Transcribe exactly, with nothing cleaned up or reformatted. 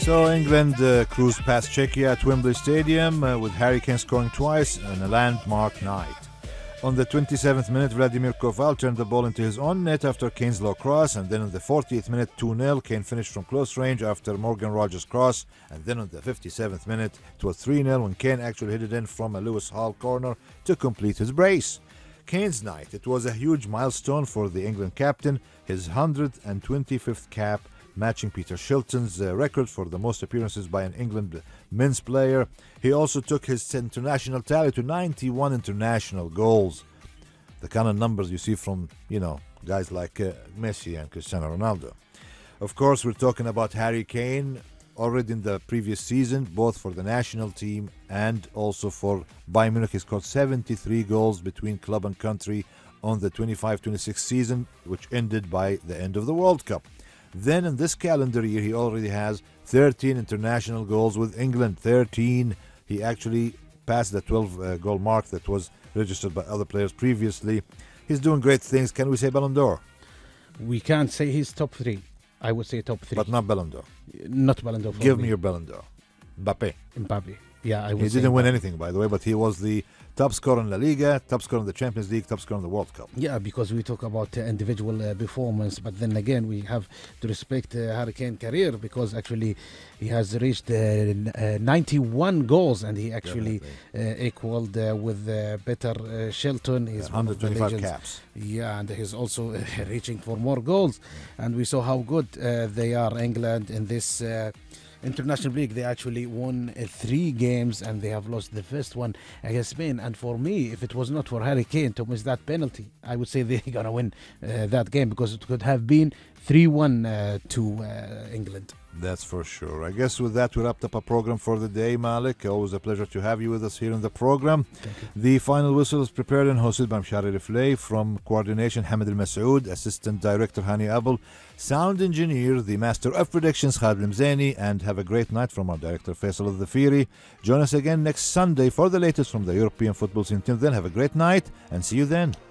So England uh, cruised past Czechia at Wembley Stadium uh, with Harry Kane scoring twice on a landmark night. On the twenty-seventh minute, Vladimir Koval turned the ball into his own net after Kane's low cross, and then on the fortieth minute, two nil, Kane finished from close range after Morgan Rogers' cross, and then on the fifty-seventh minute, it was three nil when Kane actually hit it in from a Lewis Hall corner to complete his brace. Kane's night, it was a huge milestone for the England captain, his one hundred twenty-fifth cap, matching Peter Shilton's uh, record for the most appearances by an England men's player. He also took his international tally to ninety-one international goals. The kind of numbers you see from, you know, guys like uh, Messi and Cristiano Ronaldo. Of course, we're talking about Harry Kane, already in the previous season, both for the national team and also for Bayern Munich. He scored seventy-three goals between club and country on the twenty-five twenty-six season, which ended by the end of the World Cup. Then in this calendar year, he already has thirteen international goals with England. thirteen. He actually passed the twelve uh, goal mark that was registered by other players previously. He's doing great things. Can we say Ballon d'Or? We can't say he's top three. I would say top three. But not Ballon d'Or. Not Ballon d'Or. Give me. me your Ballon d'Or. Mbappe. Mbappe. Yeah, I would He say didn't win Mbappe. anything, by the way, but he was the top scorer in La Liga, top scorer in the Champions League, top scorer in the World Cup. Yeah, because we talk about uh, individual uh, performance, but then again, we have to respect uh, Harry Kane's career because actually he has reached uh, n- uh, ninety-one goals and he actually uh, equaled uh, with uh, Peter uh, Shilton. He's Yeah, one of the one hundred twenty-five legends. caps. Yeah, and he's also uh, reaching for more goals. And we saw how good uh, they are, England, in this uh, international league. They actually won uh, three games and they have lost the first one against Spain. And for me, if it was not for Harry Kane to miss that penalty, I would say they're going to win uh, that game because it could have been three one uh, to uh, England. That's for sure. I guess with that, we wrapped up our program for the day, Malik. Always a pleasure to have you with us here in the program. The final whistle is prepared and hosted by Mshari Riflay. From coordination, Hamid Al Masoud, assistant director Hani Abul, sound engineer, the master of predictions, Khadim Zaini, and have a great night from our director Faisal Al Dhafiri. Join us again next Sunday for the latest from the European football scene. Till then, have a great night and see you then.